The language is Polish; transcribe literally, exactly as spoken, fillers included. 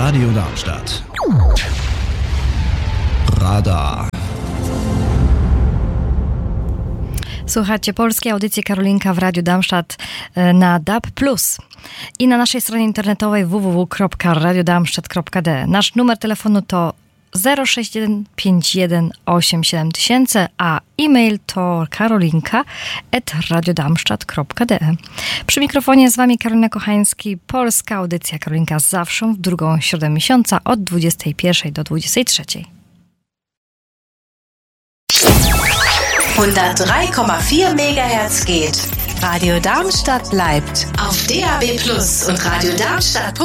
Radio Darmstadt. Radar. Słuchajcie polskiej audycji Karolinka w Radiu Darmstadt na D A B plus i na naszej stronie internetowej w w w kropka radio darmstadt kropka d. Nasz numer telefonu to zero sześć jeden pięć jeden osiem siedem tysięcy, a e-mail to karolinka at radiodarmstadt kropka d. Przy mikrofonie z wami Karolina Kochański, polska audycja Karolinka zawsze w drugą środę miesiąca od dwudziestej pierwszej do dwudziestej trzeciej. hundertdrei Komma vier Megahertz geht. Radio Darmstadt bleibt auf D A B plus und radiodarmstadt